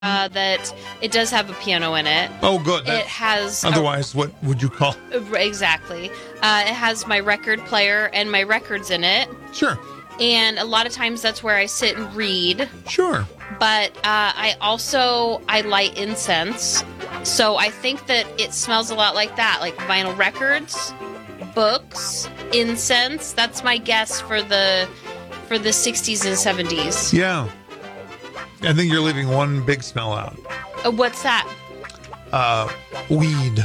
that it does have a piano in it. Oh, good. It has... Otherwise, what would you call? Exactly. It has my record player and my records in it. Sure. And a lot of times that's where I sit and read. Sure. But I light incense. So I think that it smells a lot like that, like vinyl records, books, incense. That's my guess for the 60s and 70s. Yeah. I think you're leaving one big smell out. What's that? Weed.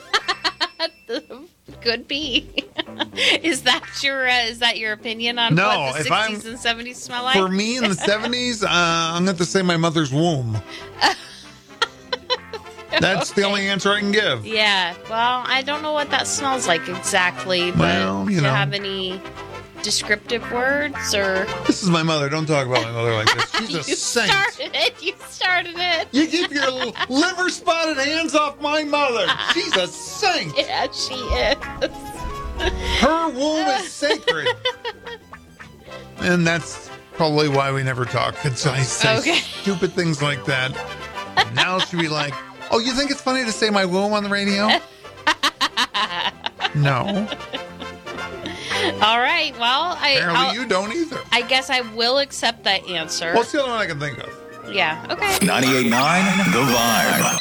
Could be. Is that your opinion on what the 60s and 70s smell like? For me in the 70s, I'm going to say my mother's womb. That's the only answer I can give. Yeah. Well, I don't know what that smells like exactly, but well, do you have any descriptive words or? This is my mother. Don't talk about my mother like this. She's a saint. You started it. You keep your liver spotted hands off my mother. She's a saint. Yeah, she is. Her womb is sacred. And that's probably why we never talk. Because I say stupid things like that. And now she'll be like, oh, you think it's funny to say my womb on the radio? No. All right. Well, apparently you don't either. I guess I will accept that answer. What's the other one I can think of? Yeah. Okay. 98.9 The Vibe.